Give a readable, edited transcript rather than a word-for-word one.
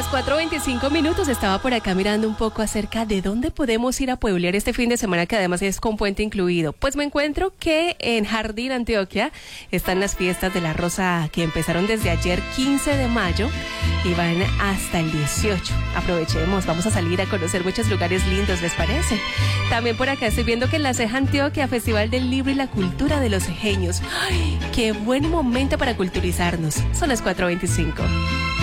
4:25 estaba por acá mirando un poco acerca de dónde podemos ir a pueblear este fin de semana, que además es con puente incluido. Pues me encuentro que en Jardín, Antioquia, están las fiestas de la Rosa que empezaron desde ayer 15 de mayo y van hasta el 18. Aprovechemos, vamos a salir a conocer muchos lugares lindos, ¿les parece? También por acá estoy viendo que en la Ceja Antioquia, Festival del Libro y la Cultura de los Cejeños. ¡Ay, qué buen momento para culturizarnos! Son las 4:25.